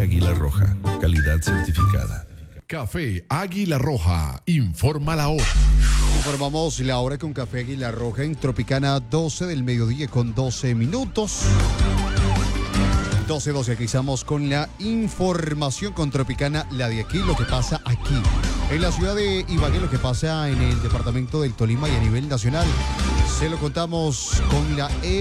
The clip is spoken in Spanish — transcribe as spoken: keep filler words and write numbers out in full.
Águila Roja, calidad certificada. Café Águila Roja, informa la hora. Informamos la hora con Café Águila Roja en Tropicana, doce del mediodía con doce minutos. doce doce, aquí estamos con la información con Tropicana, la de aquí, lo que pasa aquí. En la ciudad de Ibagué, lo que pasa en el departamento del Tolima y a nivel nacional. Se lo contamos con la